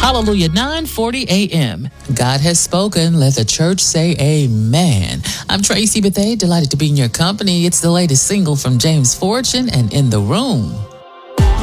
Hallelujah, 9:40 a.m. God has spoken. Let the church say amen. I'm Tracy Bethea, delighted to be in your company. It's the latest single from James Fortune and In the Room.